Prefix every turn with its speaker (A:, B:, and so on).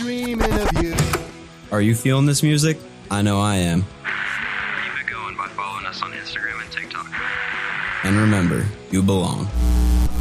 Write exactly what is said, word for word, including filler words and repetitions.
A: dreaming of you.
B: Are you feeling this music? I know I am.
C: Keep it going by following us on Instagram and TikTok.
B: And remember, you belong.